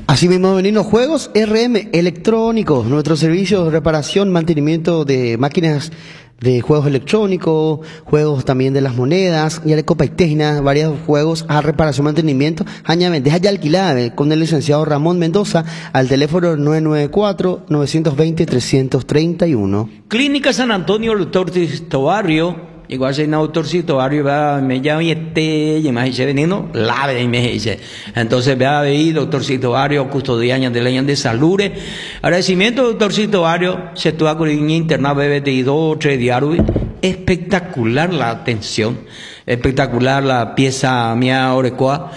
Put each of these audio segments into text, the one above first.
Asimismo, venimos juegos RM electrónicos, nuestros servicios de reparación, mantenimiento de máquinas de juegos electrónicos, juegos también de las monedas, ya de copa y tejna, varios juegos a reparación, mantenimiento, añamente, ya alquilada con el licenciado Ramón Mendoza al teléfono 994-920-331. Clínica San Antonio, doctor Barrio. Igual se doctorcito barrio me llama y y me dice veneno lave y me dice entonces vea ahí doctorcito barrio custodiaña de la de salud agradecimiento doctorcito barrio se tuvo con interna bebé de 2 o 3 diarios espectacular la atención espectacular la pieza mía orecoa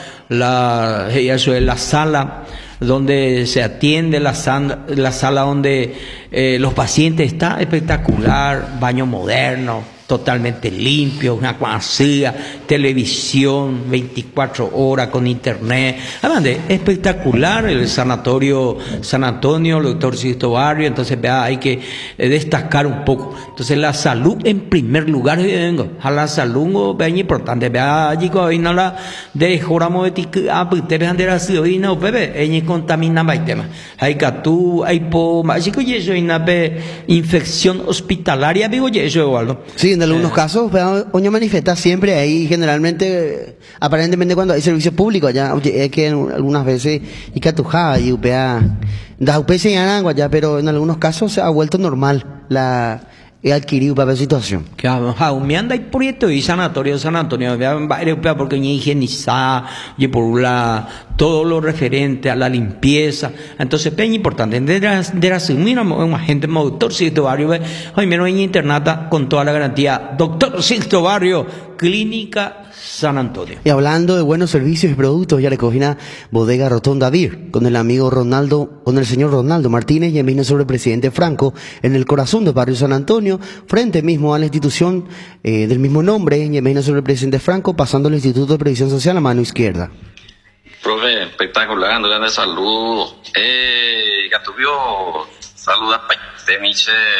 eso es la sala donde se atiende la sala donde los pacientes está espectacular baño moderno totalmente limpio, una cuancilla, televisión, 24 horas con internet. Además de espectacular el sanatorio San Antonio, el doctor Sisto Barrio. Entonces, vea, hay que destacar un poco. Entonces, la salud en primer lugar, a la salud es importante. Vea, allí cuando la dejamos de tica, pues te ven de la ciudad, no, bebé, hay contamina más tema. Hay catú, hay po, así que eso hay una infección hospitalaria, digo, eso igual. Sí, en algunos casos, Oña manifiesta siempre ahí, generalmente, aparentemente cuando hay servicio público allá, es que algunas veces, y catujada, y upea, da upea ya, pero en algunos casos se ha vuelto normal he adquirido para la situación. Claro, me anda y proyecto y sanatorio, porque ni higienizar, y por todo lo referente a la limpieza. Entonces, es importante. De asumir un agente doctor Sixto Barrio, hoy menos en internata con toda la garantía. Doctor Sixto Barrio, Clínica San Antonio. Y hablando de buenos servicios y productos, ya le cogina Bodega Rotonda Dir, con el señor Ronaldo Martínez y en vino sobre el presidente Franco, en el corazón del barrio San Antonio, frente mismo a la institución del mismo nombre, y en vino sobre el presidente Franco, pasando el Instituto de Previsión Social a mano izquierda. Profe, espectacular, ando de salud. Gatubio, saluda de mi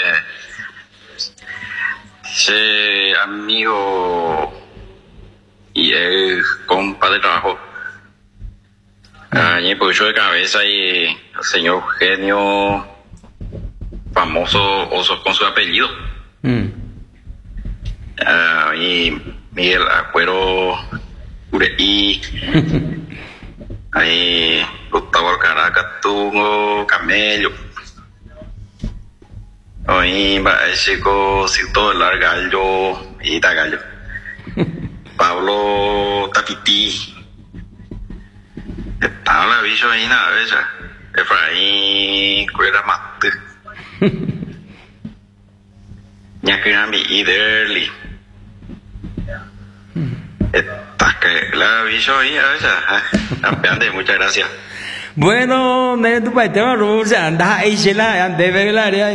amigo y el compa de trabajo. Y pues yo de cabeza y el señor Eugenio, famoso oso con su apellido. Y Miguel Acuero Urei. Ahí Gustavo Alcaraz, Tungo, Camello. Ahí va el chico Cito del Gallo y Tagallo. Pablo Tapiti. Estaba la bicho ahí nada, bella. Efraín Cuera Mate. Ñaquirami y Derli. Estás que la bicho ahí, bella. Muchas gracias. Bueno, tu país tema rusa, anda ahí se la de ver la área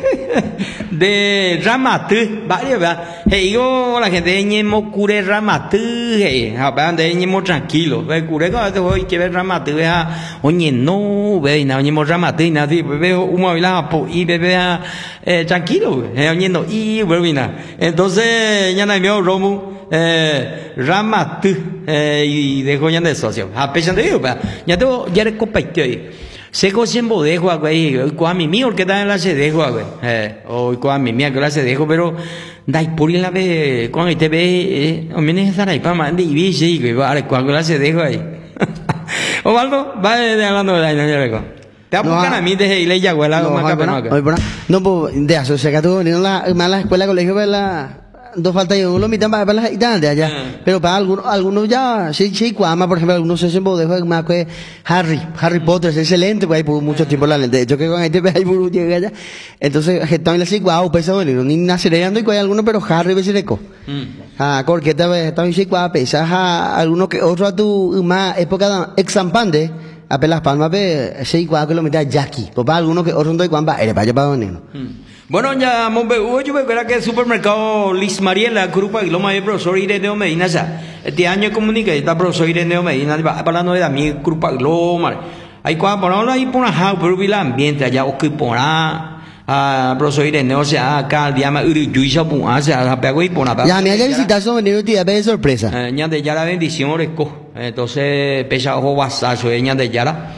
de Ramatu, varios, ¿verdad? Yo la gente de Mocure Ramatu, de tranquilo, cure que voy que ver Ramatu, vea, oye no, ve na oye Ramatu y nadie veo un habla y vea tranquilo, oye no y vuelve. Entonces ya no hay mío Romu Ramatu y dejo ya de socio. A pesar de ello, ya tengo ya le compartí. Se cocen bodejo güey, con mi mío que da la se dejo güey. O con mi mía que la se dejo, pero dai por la ve cuando te ve o me necesita ahí para mandar y vi sí que va cuando la se dejo ahí. Osvaldo, va de hablando de ahí no ya te apuntan a mí desde ile ya güey la no pues de eso se que tú en la escuela colegio ve la dos faltas y uno mitad para las de allá pero para algunos ya sí cuama por ejemplo algunos se bodejo más que Harry Potter es excelente pues hay por mucho tiempo la lente yo que con este hay por llega allá entonces que también así guau pesa bueno ni nacerando y hay algunos pero Harry ve seco corqueta está bien guau pesa algunos que otro a tu más época exampante a pelas palmas ve sí guau que lo meta Jackie pues para algunos que otros no hay cuamba eres para para veneno. Bueno, ya, yo veo que el supermercado Liz Mariela, Grupo y Loma de profesor Ireneo Medina, ya. Este año comunica, está profesor Ireneo Medina, hablando de mi Grupo y Loma. Hay cuando ponemos ahí por una pero el ambiente allá, o que por profesor Ireneo, o sea, acá, llama Uruyuisa, o sea, pego y por ya, me haya visitado, son venido tía, de sorpresa. Ya de ya la bendición, entonces, pesa ojo basazo, de Yara.